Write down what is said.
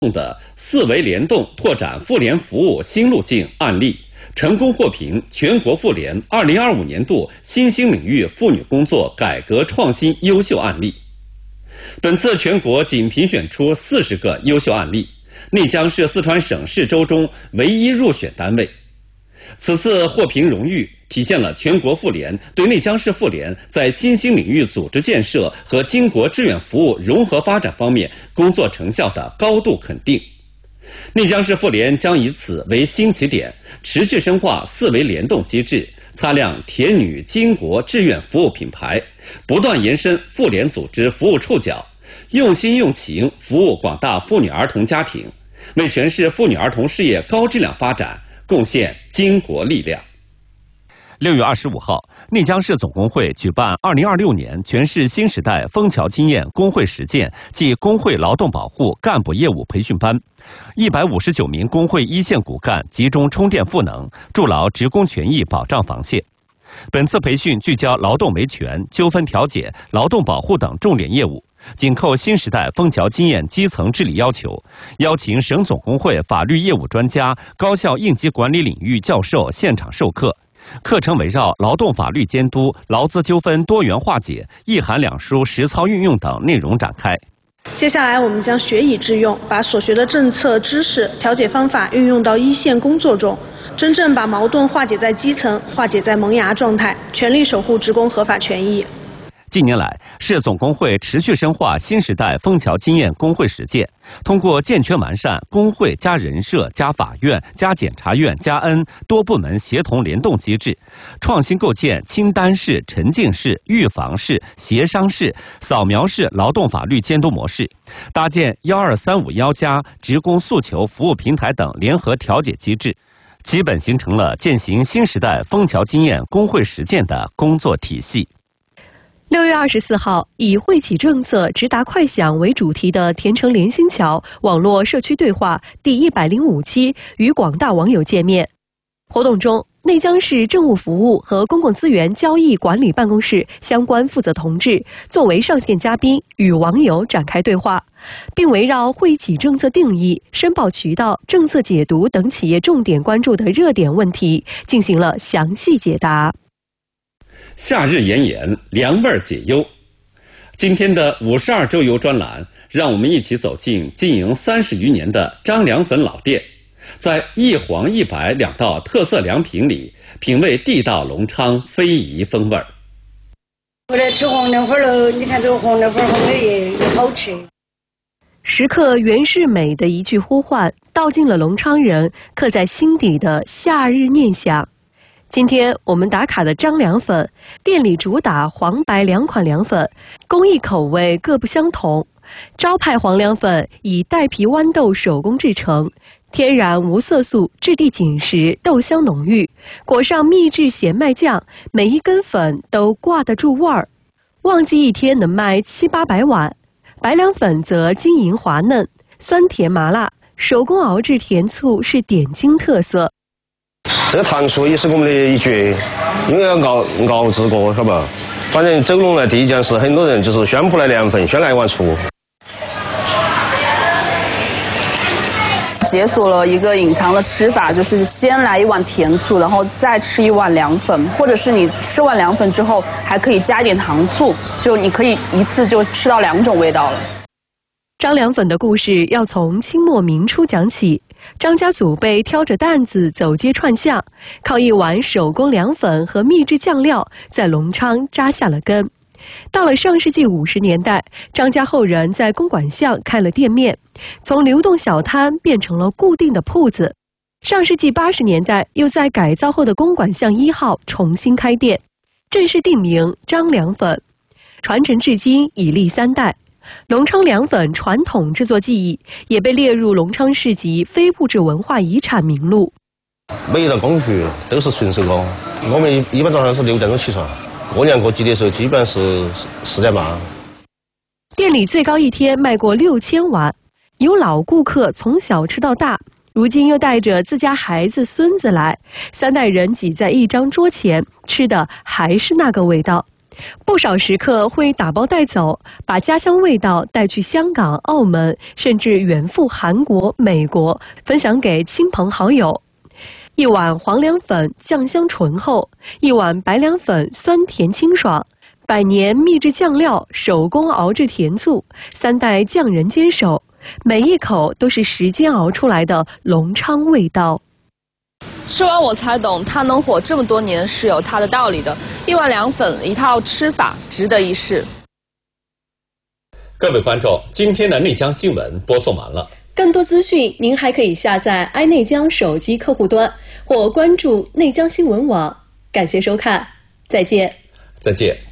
的四维联动拓展妇联服务新路径案例，成功获评全国妇联2025年度新兴领域妇女工作改革创新优秀案例。本次全国仅评选出40个优秀案例，内江是四川省市州中唯一入选单位。此次获评荣誉体现了全国妇联对内江市妇联在新兴领域组织建设和经国志愿服务融合发展方面工作成效的高度肯定。内江市妇联将以此为新起点，持续深化四维联动机制，擦亮铁女经国志愿服务品牌，不断延伸妇联组织服务触角，用心用情服务广大妇女儿童家庭，为全市妇女儿童事业高质量发展贡献经国力量。 6月25号，内江市总工会举办2026年全市新时代枫桥经验工会实践暨工会劳动保护干部业务培训班，159名工会一线骨干集中充电赋能，筑牢职工权益保障防线。本次培训聚焦劳动维权、纠纷调解、劳动保护等重点业务，紧扣新时代枫桥经验基层治理要求，邀请省总工会法律业务专家、高校应急管理领域教授现场授课。课程围绕劳动法律监督、劳资纠纷多元化解、一函两书实操运用等内容展开。 接下来我们将学以致用，把所学的政策知识、调解方法运用到一线工作中，真正把矛盾化解在基层，化解在萌芽状态，全力守护职工合法权益。 近年来，市总工会持续深化新时代枫桥经验工会实践，通过健全完善工会加人社加法院加检察院加N多部门协同联动机制，创新构建清单式、沉浸式、预防式、协商式、扫描式劳动法律监督模式，搭建12351+职工诉求服务平台等联合调解机制，基本形成了践行新时代枫桥经验工会实践的工作体系。 6月24号，以惠企政策直达快享为主题的田城联心桥网络社区对话第105期与广大网友见面。活动中，内江市政务服务和公共资源交易管理办公室相关负责同志作为上线嘉宾，与网友展开对话，并围绕惠企政策定义、申报渠道、政策解读等企业重点关注的热点问题进行了详细解答。 夏日炎炎，凉味解忧。今天的52周游专栏，让我们一起走进经营30余年的张凉粉老店，在一黄一白两道特色凉品里，品味地道隆昌非遗风味儿。 回来吃黄凉粉了，你看这个黄凉粉红的也好吃。 时刻原是美的一句呼唤，道尽了隆昌人刻在心底的夏日念想。今天我们打卡的张凉粉，店里主打黄白两款凉粉，工艺口味各不相同。招牌黄凉粉以带皮豌豆手工制成，天然无色素，质地紧实，豆香浓郁，裹上秘制咸麦酱，每一根粉都挂得住味儿。旺季一天能卖700-800碗。白凉粉则晶莹滑嫩，酸甜麻辣，手工熬制甜醋是点睛特色。 这个糖醋也是我们的一绝，因为要熬制过，晓得吧？反正走龙来第一件事，很多人就是宣不来凉粉，先来一碗醋。 解锁了一个隐藏的吃法，就是先来一碗甜醋，然后再吃一碗凉粉，或者是你吃完凉粉之后，还可以加一点糖醋，就你可以一次就吃到2种味道了。 张凉粉的故事要从清末明初讲起。张家祖辈挑着担子走街串巷，靠一碗手工凉粉和秘制酱料，在隆昌扎下了根。到了上世纪50年代，张家后人在公馆巷开了店面，从流动小摊变成了固定的铺子。上世纪80年代，又在改造后的公馆巷1号重新开店，正式定名张凉粉，传承至今已历3代。隆昌凉粉传统制作技艺也被列入隆昌市级非物质文化遗产名录。 每一道工序都是纯手工，我们一般早上是6点钟起床，过年过节的时候基本是4点半。 店里最高一天卖过6000碗，有老顾客从小吃到大，如今又带着自家孩子孙子来，3代人挤在一张桌前，吃的还是那个味道。 不少食客会打包带走，把家乡味道带去香港、澳门，甚至远赴韩国、美国，分享给亲朋好友。一碗黄凉粉酱香醇厚，一碗白凉粉酸甜清爽，百年秘制酱料手工熬制甜醋，3代匠人坚守，每一口都是时间熬出来的隆昌味道。 吃完我才懂，它能火这么多年是有它的道理的。一碗凉粉，一套吃法，值得一试。 各位观众，今天的内江新闻播送完了。 更多资讯，您还可以下载爱内江手机客户端或关注内江新闻网。感谢收看，再见。 再见。